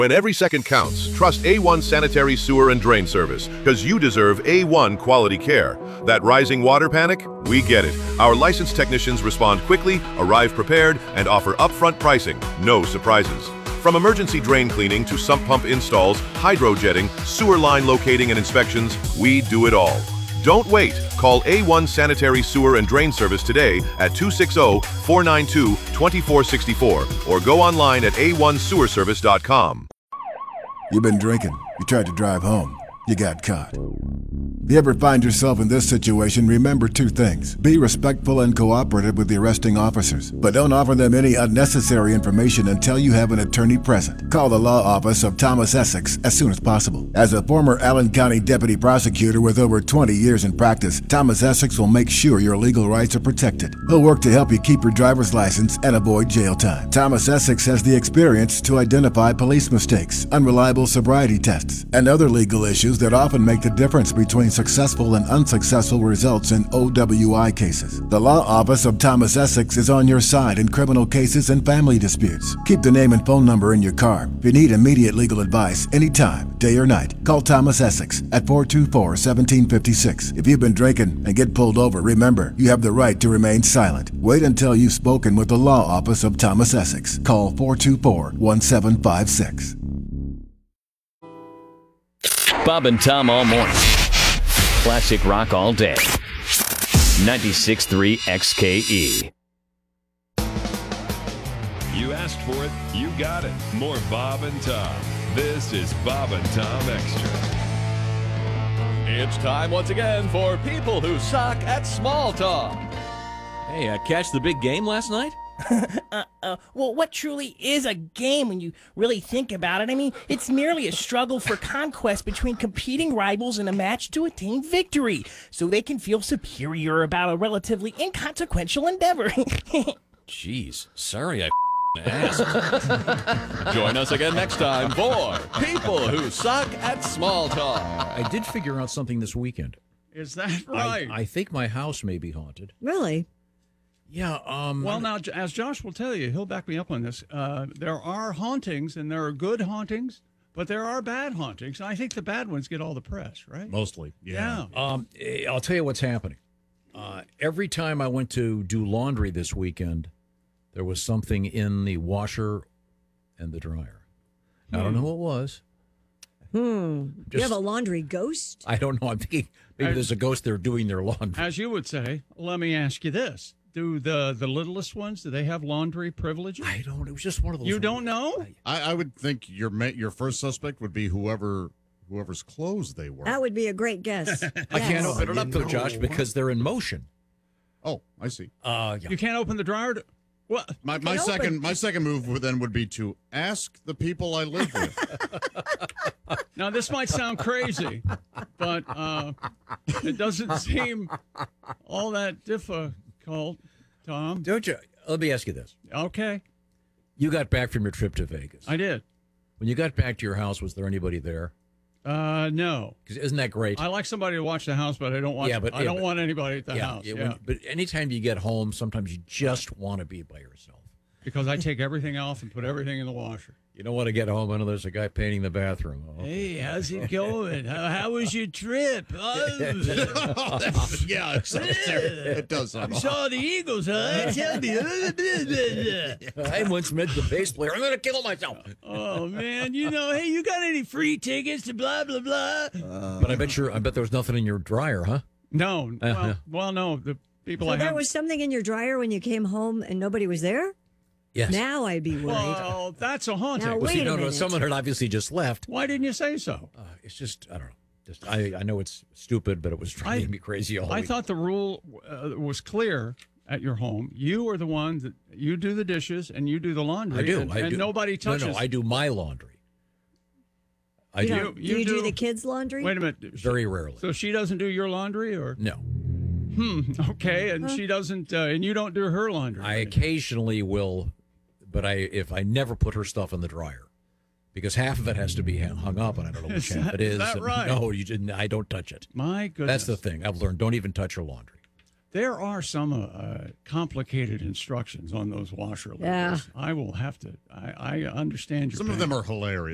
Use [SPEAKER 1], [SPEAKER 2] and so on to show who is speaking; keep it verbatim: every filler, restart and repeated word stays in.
[SPEAKER 1] When every second counts, trust A one Sanitary Sewer and Drain Service, because you deserve A one quality care. That rising water panic? We get it. Our licensed technicians respond quickly, arrive prepared, and offer upfront pricing. No surprises. From emergency drain cleaning to sump pump installs, hydro jetting, sewer line locating and inspections, we do it all. Don't wait. Call A one Sanitary Sewer and Drain Service today at two six zero, four nine two, two four six four or go online at a one sewer service dot com.
[SPEAKER 2] You've been drinking. You tried to drive home. You got caught. If you ever find yourself in this situation, remember two things. Be respectful and cooperative with the arresting officers, but don't offer them any unnecessary information until you have an attorney present. Call the law office of Thomas Essex as soon as possible. As a former Allen County deputy prosecutor with over twenty years in practice, Thomas Essex will make sure your legal rights are protected. He'll work to help you keep your driver's license and avoid jail time. Thomas Essex has the experience to identify police mistakes, unreliable sobriety tests, and other legal issues that often make the difference between successful and unsuccessful results in O W I cases. The law office of Thomas Essex is on your side in criminal cases and family disputes. Keep the name and phone number in your car. If you need immediate legal advice anytime, day or night, call Thomas Essex at four two four, one seven five six. If you've been drinking and get pulled over, remember, you have the right to remain silent. Wait until you've spoken with the law office of Thomas Essex. Call four two four, one seven five six.
[SPEAKER 3] Bob and Tom all morning. Classic rock all day. ninety-six point three X K E.
[SPEAKER 4] You asked for it, you got it. More Bob and Tom. This is Bob and Tom Extra.
[SPEAKER 5] It's time once again for people who suck at small talk. Hey, uh, catch the big game last night?
[SPEAKER 6] uh, uh, well, what truly is a game when you really think about it? I mean, it's merely a struggle for conquest between competing rivals in a match to attain victory, so they can feel superior about a relatively inconsequential endeavor.
[SPEAKER 5] Jeez, sorry I asked. Join us again next time for People Who Suck at Small Talk.
[SPEAKER 7] I did figure out something this weekend.
[SPEAKER 8] Is that right?
[SPEAKER 7] I, I think my house may be haunted.
[SPEAKER 9] Really?
[SPEAKER 7] Yeah. Um,
[SPEAKER 8] well, now, as Josh will tell you, he'll back me up on this. Uh, there are hauntings, and there are good hauntings, but there are bad hauntings. And I think the bad ones get all the press, right?
[SPEAKER 7] Mostly,
[SPEAKER 8] yeah.
[SPEAKER 7] yeah. Um, I'll tell you what's happening. Uh, every time I went to do laundry this weekend, there was something in the washer and the dryer. Hmm. I don't know what it was.
[SPEAKER 9] Hmm.
[SPEAKER 7] Just,
[SPEAKER 9] you have a laundry ghost?
[SPEAKER 7] I don't know. I'm thinking maybe
[SPEAKER 8] as,
[SPEAKER 7] there's a ghost there doing their laundry.
[SPEAKER 8] As you would say, let me ask you this. Do the, the littlest ones, do they have laundry privileges?
[SPEAKER 7] I don't. It was just one of those.
[SPEAKER 8] You don't know?
[SPEAKER 10] I, I would think your your first suspect would be whoever whoever's clothes they were.
[SPEAKER 9] That would be a great guess.
[SPEAKER 7] I yes. can't open it up, though, Josh, because they're in motion.
[SPEAKER 10] Oh, I see.
[SPEAKER 7] Uh, yeah.
[SPEAKER 8] You can't open the dryer? To, what?
[SPEAKER 10] My, my second open. my second move would then would be to ask the people I live with.
[SPEAKER 8] Now, this might sound crazy, but uh, it doesn't seem all that difficult. Called Tom.
[SPEAKER 7] Don't you? Let me ask you this.
[SPEAKER 8] Okay.
[SPEAKER 7] You got back from your trip to Vegas.
[SPEAKER 8] I did.
[SPEAKER 7] When you got back to your house, was there anybody there?
[SPEAKER 8] Uh, no.
[SPEAKER 7] Because isn't that great?
[SPEAKER 8] I like somebody to watch the house, but I don't want.
[SPEAKER 7] Yeah, but
[SPEAKER 8] I
[SPEAKER 7] yeah,
[SPEAKER 8] don't
[SPEAKER 7] but,
[SPEAKER 8] want anybody at the
[SPEAKER 7] yeah,
[SPEAKER 8] house.
[SPEAKER 7] Yeah,
[SPEAKER 8] yeah.
[SPEAKER 7] when, but anytime you get home, sometimes you just want to be by yourself.
[SPEAKER 8] Because I take everything off and put everything in the washer.
[SPEAKER 7] You don't want to get home. I know there's a guy painting the bathroom. Oh,
[SPEAKER 8] hey, how's it going? how, how was your trip? Oh.
[SPEAKER 10] yeah, it, sounds it does.
[SPEAKER 8] I saw the Eagles, huh? Tell me.
[SPEAKER 7] I once met the bass player. I'm going to kill myself.
[SPEAKER 8] Oh, man. You know, hey, you got any free tickets to blah, blah, blah?
[SPEAKER 7] Uh, but I bet you, I bet there was nothing in your dryer, huh?
[SPEAKER 8] No.
[SPEAKER 7] Uh,
[SPEAKER 8] well, well, no. The people
[SPEAKER 9] so
[SPEAKER 8] I
[SPEAKER 9] there
[SPEAKER 8] have...
[SPEAKER 9] was something in your dryer when you came home and nobody was there?
[SPEAKER 7] Yes.
[SPEAKER 9] Now I'd be worried.
[SPEAKER 8] Well, that's a haunting.
[SPEAKER 9] Now,
[SPEAKER 7] well,
[SPEAKER 9] wait
[SPEAKER 7] see,
[SPEAKER 9] a
[SPEAKER 7] no,
[SPEAKER 9] minute.
[SPEAKER 7] no, someone had obviously just left.
[SPEAKER 8] Why didn't you say so?
[SPEAKER 7] Uh, it's just, I don't know. Just I, I know it's stupid, but it was driving me crazy all
[SPEAKER 8] I
[SPEAKER 7] week.
[SPEAKER 8] thought the rule uh, was clear at your home. You are the one that you do the dishes and you do the laundry.
[SPEAKER 7] I do.
[SPEAKER 8] And,
[SPEAKER 7] I
[SPEAKER 8] and
[SPEAKER 7] do.
[SPEAKER 8] nobody touches.
[SPEAKER 7] No, no, I do my laundry. I
[SPEAKER 9] you
[SPEAKER 7] do.
[SPEAKER 9] You, do you do, do the kids' laundry?
[SPEAKER 8] Wait a minute.
[SPEAKER 7] Very rarely.
[SPEAKER 8] So she doesn't do your laundry, or
[SPEAKER 7] no?
[SPEAKER 8] Hmm. Okay, and huh? she doesn't, uh, and you don't do her laundry.
[SPEAKER 7] I occasionally will. But I, if I never put her stuff in the dryer, because half of it has to be hung up, and I don't know which half
[SPEAKER 8] that,
[SPEAKER 7] it is.
[SPEAKER 8] Is that right?
[SPEAKER 7] No, you didn't. I don't touch it.
[SPEAKER 8] My goodness,
[SPEAKER 7] that's the thing I've learned. Don't even touch your laundry.
[SPEAKER 8] There are some uh, complicated instructions on those washer labels.
[SPEAKER 9] Yeah.
[SPEAKER 8] I will have to. I, I understand your.
[SPEAKER 10] Some
[SPEAKER 8] pain.
[SPEAKER 10] of them are hilarious.